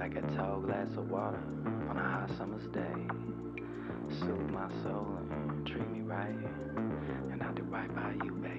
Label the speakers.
Speaker 1: like a tall glass of water on a hot summer's day. Soothe my soul and treat me right, and I'll do right by you, baby.